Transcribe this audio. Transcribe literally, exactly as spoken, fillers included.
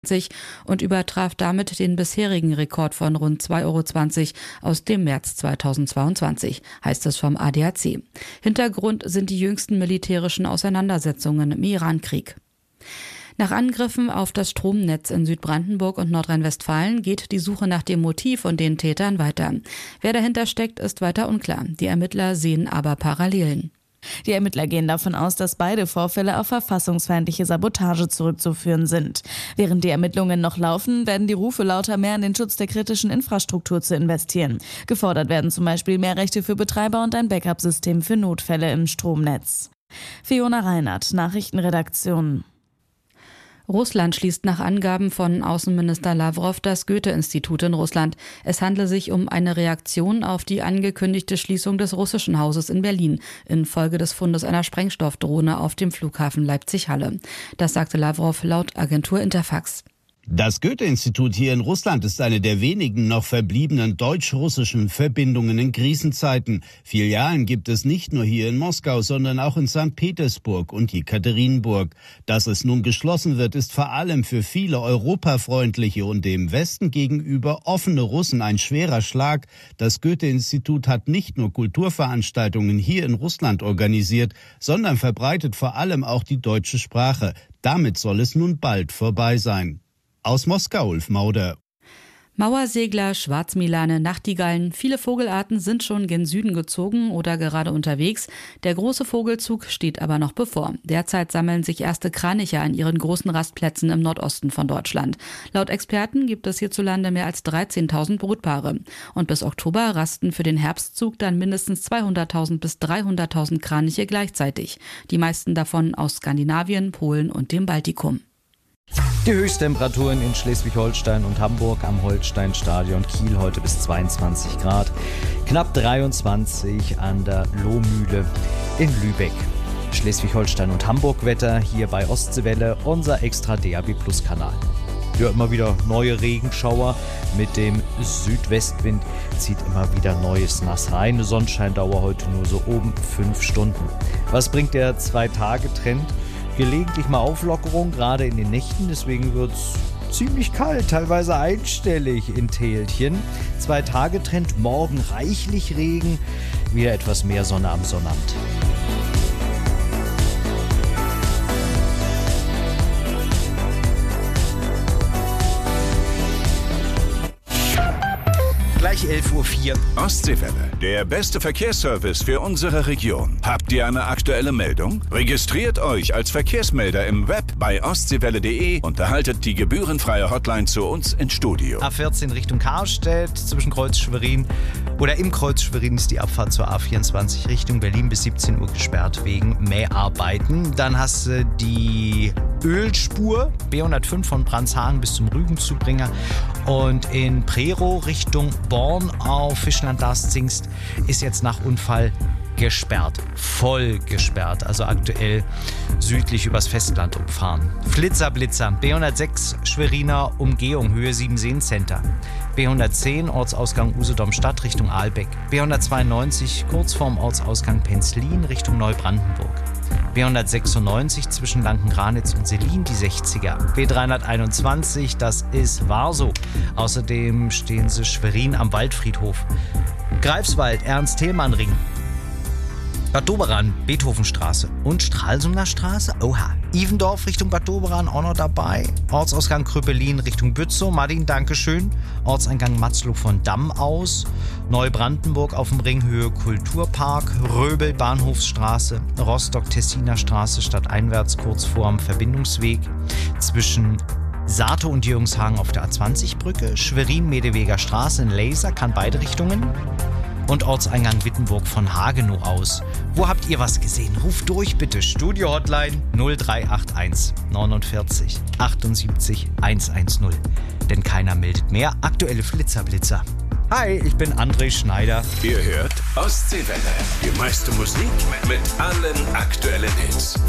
und übertraf damit den bisherigen Rekord von rund zwei Euro zwanzig aus dem März zweitausendzweiundzwanzig, heißt es vom A D A C. Hintergrund sind die jüngsten militärischen Auseinandersetzungen im Irankrieg. Nach Angriffen auf das Stromnetz in Südbrandenburg und Nordrhein-Westfalen geht die Suche nach dem Motiv und den Tätern weiter. Wer dahinter steckt, ist weiter unklar. Die Ermittler sehen aber Parallelen. Die Ermittler gehen davon aus, dass beide Vorfälle auf verfassungsfeindliche Sabotage zurückzuführen sind. Während die Ermittlungen noch laufen, werden die Rufe lauter, mehr in den Schutz der kritischen Infrastruktur zu investieren. Gefordert werden zum Beispiel mehr Rechte für Betreiber und ein Backup-System für Notfälle im Stromnetz. Fiona Reinhardt, Nachrichtenredaktion. Russland schließt nach Angaben von Außenminister Lavrov das Goethe-Institut in Russland. Es handle sich um eine Reaktion auf die angekündigte Schließung des russischen Hauses in Berlin infolge des Fundes einer Sprengstoffdrohne auf dem Flughafen Leipzig-Halle. Das sagte Lavrov laut Agentur Interfax. Das Goethe-Institut hier in Russland ist eine der wenigen noch verbliebenen deutsch-russischen Verbindungen in Krisenzeiten. Filialen gibt es nicht nur hier in Moskau, sondern auch in Sankt Petersburg und Jekaterinburg. Dass es nun geschlossen wird, ist vor allem für viele europafreundliche und dem Westen gegenüber offene Russen ein schwerer Schlag. Das Goethe-Institut hat nicht nur Kulturveranstaltungen hier in Russland organisiert, sondern verbreitet vor allem auch die deutsche Sprache. Damit soll es nun bald vorbei sein. Aus Moskau, Ulf Mauder. Mauersegler, Schwarzmilane, Nachtigallen, viele Vogelarten sind schon gen Süden gezogen oder gerade unterwegs. Der große Vogelzug steht aber noch bevor. Derzeit sammeln sich erste Kraniche an ihren großen Rastplätzen im Nordosten von Deutschland. Laut Experten gibt es hierzulande mehr als dreizehntausend Brutpaare. Und bis Oktober rasten für den Herbstzug dann mindestens zweihunderttausend bis dreihunderttausend Kraniche gleichzeitig. Die meisten davon aus Skandinavien, Polen und dem Baltikum. Die Höchsttemperaturen in Schleswig-Holstein und Hamburg am Holsteinstadion Kiel heute bis zweiundzwanzig Grad, knapp dreiundzwanzig an der Lohmühle in Lübeck. Schleswig-Holstein und Hamburg Wetter hier bei Ostseewelle, unser extra D A B Plus Kanal. Ja, immer wieder neue Regenschauer mit dem Südwestwind zieht immer wieder neues Nass rein. Sonnenscheindauer heute nur so oben fünf Stunden. Was bringt der Zwei-Tage-Trend? Gelegentlich mal Auflockerung, gerade in den Nächten, deswegen wird es ziemlich kalt, teilweise einstellig in Tälchen. Zwei-Tage-Trend, morgen reichlich Regen, wieder etwas mehr Sonne am Sonnabend. Gleich elf Uhr vier. Ostseewelle, der beste Verkehrsservice für unsere Region. Habt ihr eine aktuelle Meldung? Registriert euch als Verkehrsmelder im Web bei ostseewelle punkt de und erhaltet die gebührenfreie Hotline zu uns ins Studio. A vierzehn Richtung Karlstedt, zwischen Kreuz Schwerin oder im Kreuz Schwerin ist die Abfahrt zur A vierundzwanzig Richtung Berlin bis siebzehn Uhr gesperrt wegen Mäharbeiten. Dann hast du die Ölspur B hundertfünf von Brandshagen bis zum Rügenzubringer und in Prerow Richtung Born auf Fischland-Darß-Zingst ist jetzt nach Unfall gesperrt, voll gesperrt, also aktuell südlich übers Festland umfahren. Flitzer-Blitzer, B hundertsechs Schweriner Umgehung, Höhe Siebenseen Center. B hundertzehn Ortsausgang Usedom-Stadt Richtung Ahlbeck. B hundertzweiundneunzig kurz vorm Ortsausgang Penzlin Richtung Neubrandenburg. B hundertsechsundneunzig zwischen Lanken-Granitz und Selin die sechziger. B dreihunderteinundzwanzig, das ist Warsow. Außerdem stehen sie Schwerin am Waldfriedhof. Greifswald, Ernst-Thälmann-Ring. Bad Doberan, Beethovenstraße und Stralsunder Straße. Oha. Ivendorf Richtung Bad Doberan auch noch dabei. Ortsausgang Kröpelin Richtung Bützow. Martin, Dankeschön. Ortseingang Matzlow von Damm aus. Neubrandenburg auf dem Ring Höhe Kulturpark. Röbel Bahnhofsstraße. Rostock-Tessiner Straße stadteinwärts kurz vorm Verbindungsweg. Zwischen Sate und Jürgenshagen auf der A zwanzig Brücke. Schwerin-Medeweger Straße in Laser kann beide Richtungen. Und Ortseingang Wittenburg von Hagenow aus. Wo habt ihr was gesehen? Ruft durch bitte. Studio-Hotline null drei acht eins neunundvierzig achtundsiebzig hundertzehn. Denn keiner meldet mehr. Aktuelle Flitzerblitzer. Hi, ich bin André Schneider. Ihr hört Ostseewelle. Die meiste Musik mit allen aktuellen Hits.